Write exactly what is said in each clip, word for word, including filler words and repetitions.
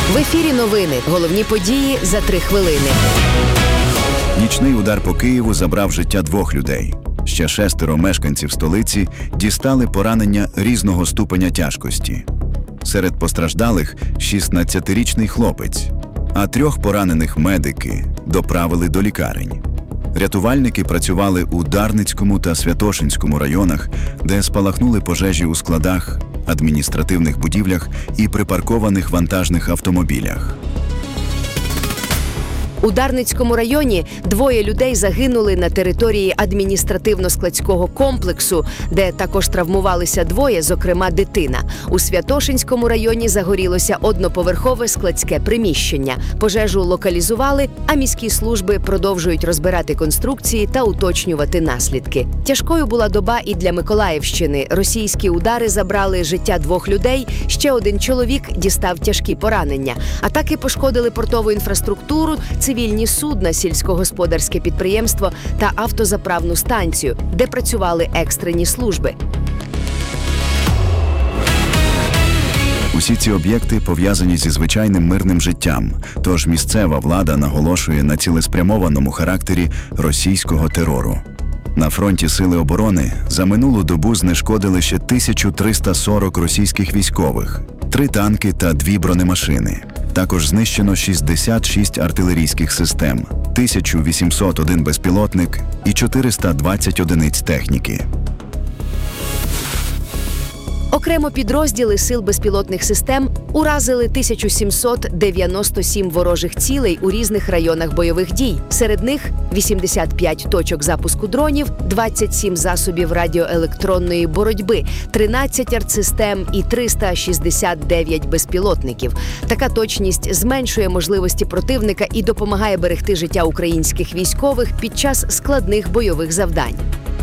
В ефірі новини. Головні події за три хвилини. Нічний удар по Києву забрав життя двох людей. Ще шестеро мешканців столиці дістали поранення різного ступеня тяжкості. Серед постраждалих – шістнадцятирічний хлопець, а трьох поранених медики доправили до лікарень. Рятувальники працювали у Дарницькому та Святошинському районах, де спалахнули пожежі у складах, адміністративних будівлях і припаркованих вантажних автомобілях. У Дарницькому районі двоє людей загинули на території адміністративно-складського комплексу, де також травмувалися двоє, зокрема дитина. У Святошинському районі загорілося одноповерхове складське приміщення. Пожежу локалізували, а міські служби продовжують розбирати конструкції та уточнювати наслідки. Тяжкою була доба і для Миколаївщини. Російські удари забрали життя двох людей, ще один чоловік дістав тяжкі поранення. Атаки пошкодили портову інфраструктуру, цивільні судна, сільськогосподарське підприємство та автозаправну станцію, де працювали екстрені служби. Усі ці об'єкти пов'язані зі звичайним мирним життям, тож місцева влада наголошує на цілеспрямованому характері російського терору. На фронті Сили оборони за минулу добу знешкодили ще тисячу триста сорок російських військових, три танки та дві бронемашини. Також знищено шістдесят шість артилерійських систем, тисяча вісімсот один безпілотник і чотириста двадцять одиниць техніки. Окремо підрозділи Сил безпілотних систем уразили тисячу сімсот дев'яносто сім ворожих цілей у різних районах бойових дій. Серед них вісімдесят п'ять точок запуску дронів, двадцять сім засобів радіоелектронної боротьби, тринадцять артсистем і триста шістдесят дев'ять безпілотників. Така точність зменшує можливості противника і допомагає берегти життя українських військових під час складних бойових завдань.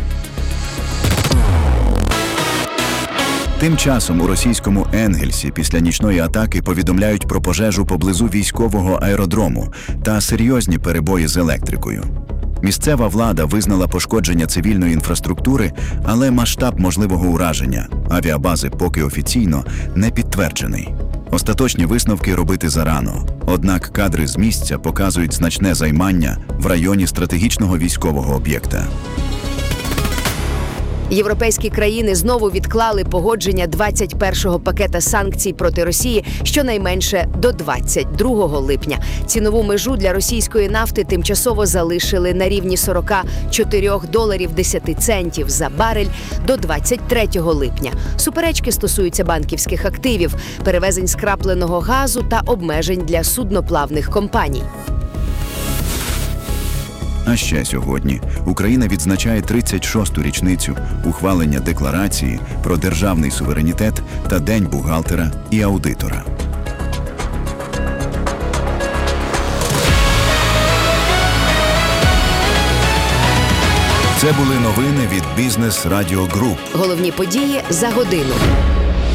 Тим часом у російському Енгельсі після нічної атаки повідомляють про пожежу поблизу військового аеродрому та серйозні перебої з електрикою. Місцева влада визнала пошкодження цивільної інфраструктури, але масштаб можливого ураження авіабази поки офіційно не підтверджений. Остаточні висновки робити зарано. Однак кадри з місця показують значне займання в районі стратегічного військового об'єкта. Європейські країни знову відклали погодження двадцять першого пакета санкцій проти Росії щонайменше до двадцять другого липня. Цінову межу для російської нафти тимчасово залишили на рівні сорок чотири доларів десять центів за барель до двадцять третього липня. Суперечки стосуються банківських активів, перевезень скрапленого газу та обмежень для судноплавних компаній. А ще сьогодні Україна відзначає тридцять шосту річницю ухвалення Декларації про державний суверенітет та День бухгалтера і аудитора. Це були новини від Бізнес Радіо Груп. Головні події за годину.